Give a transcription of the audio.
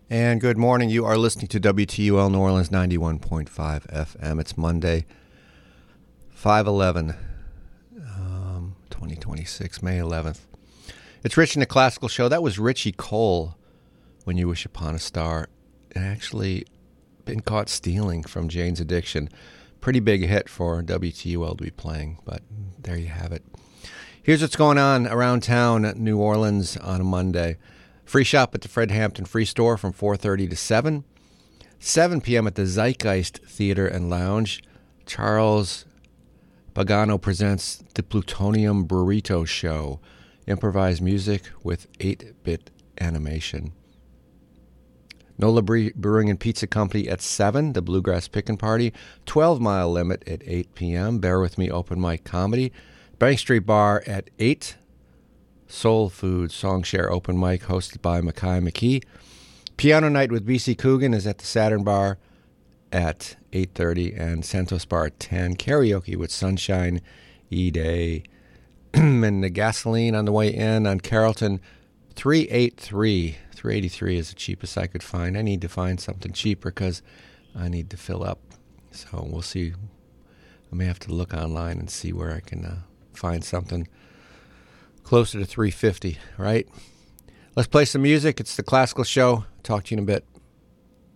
And good morning. You are listening to WTUL New Orleans 91.5 FM. It's Monday, 5/11, 2026, May 11th. It's Rich in the Classical Show. That was Richie Cole, When You Wish Upon a Star. It actually been caught stealing from Jane's Addiction. Pretty big hit for WTUL to be playing, but there you have it. Here's what's going on around town at New Orleans on a Monday. Free shop at the Fred Hampton Free Store from 4:30 to 7. 7 p.m. at the Zeitgeist Theater and Lounge. Charles Pagano presents the Plutonium Burrito Show. Improvised music with 8-bit animation. Nola Brewing and Pizza Company at 7. The Bluegrass Pickin' Party. 12 Mile Limit at 8 p.m. Bear With Me Open Mic Comedy. Bank Street Bar at 8. Soul Food Songshare Open Mic hosted by Mackay McKee. Piano Night with BC Coogan is at the Saturn Bar at 8:30 and Santos Bar at 10. Karaoke with Sunshine E-Day. And the gasoline on the way in on Carrollton, 383. 383 is the cheapest I could find. I need to find something cheaper because I need to fill up. So we'll see. I may have to look online and see where I can find something closer to 350, right? Let's play some music. It's the Classical Show. Talk to you in a bit.